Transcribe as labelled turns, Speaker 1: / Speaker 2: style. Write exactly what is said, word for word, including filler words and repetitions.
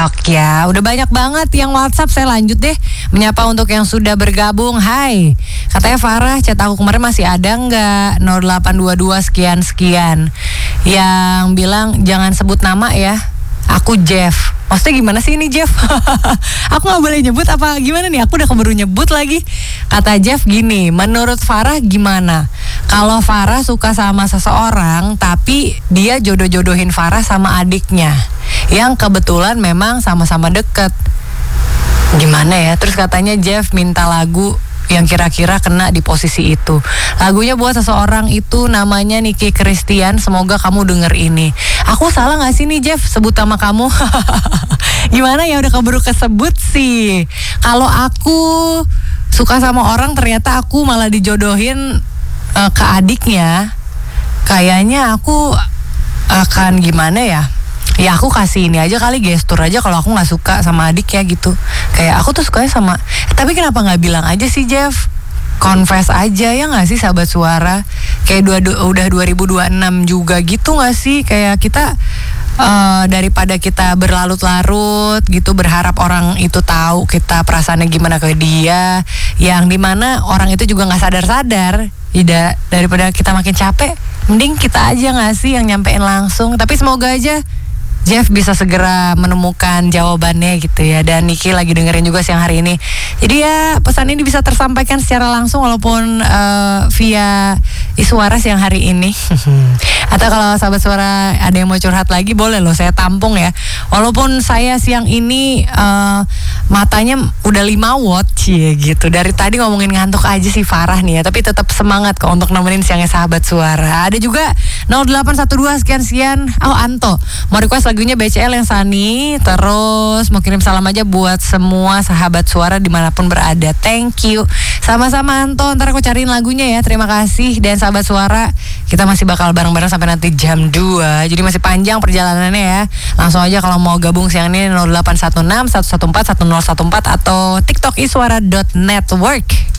Speaker 1: TikTok ya. Udah banyak banget yang WhatsApp, saya lanjut deh menyapa untuk yang sudah bergabung. Hai, katanya Farah, chat aku kemarin masih ada nggak? nol delapan dua dua sekian sekian. Yang bilang jangan sebut nama ya. Aku Jeff. Maksudnya gimana sih ini Jeff? Aku gak boleh nyebut apa gimana nih? Aku udah keburu nyebut lagi. Kata Jeff gini, menurut Farah gimana? Kalau Farah suka sama seseorang tapi dia jodoh-jodohin Farah sama adiknya yang kebetulan memang sama-sama deket, gimana ya? Terus katanya Jeff minta lagu yang kira-kira kena di posisi itu. Lagunya buat seseorang itu namanya Niki Christian. Semoga kamu denger ini. Aku salah gak sih nih Jeff sebut nama kamu? Gimana ya, udah keburu kesebut sih. Kalau aku suka sama orang ternyata aku malah dijodohin uh, ke adiknya, kayaknya aku akan gimana ya? Ya aku kasih ini aja kali, gestur aja kalau aku gak suka sama adik ya gitu. Kayak aku tuh sukanya sama, tapi kenapa gak bilang aja sih Jeff? Confess aja ya gak sih sahabat suara? Kayak dua, dua, udah dua ribu dua puluh enam juga gitu gak sih? Kayak kita uh, daripada kita berlarut-larut gitu berharap orang itu tahu kita perasaannya gimana ke dia, yang dimana orang itu juga gak sadar-sadar. Tidak, daripada kita makin capek, mending kita aja gak sih yang nyampein langsung. Tapi semoga aja Jeff bisa segera menemukan jawabannya gitu ya. Dan Niki lagi dengerin juga siang hari ini. Jadi ya pesan ini bisa tersampaikan secara langsung walaupun uh, via Iswara siang hari ini. Atau kalau sahabat suara ada yang mau curhat lagi boleh loh, saya tampung ya. Walaupun saya siang ini uh, matanya udah lima watt ya gitu. Dari tadi ngomongin ngantuk aja sih Farah nih ya. Tapi tetap semangat kok untuk nemenin siangnya sahabat suara. Ada juga nol delapan satu dua sekian-sekian. Oh Anto, mau request lagunya B C L yang Sunny. Terus mau kirim salam aja buat semua sahabat suara dimanapun berada. Thank you. Sama-sama Anto, ntar aku cariin lagunya ya. Terima kasih. Dan sahabat suara, kita masih bakal bareng-bareng sampai nanti jam dua. Jadi masih panjang perjalanannya ya. Langsung aja kalau mau gabung siang ini nol delapan satu enam satu satu empat satu nol satu empat atau tiktok iswara dot network.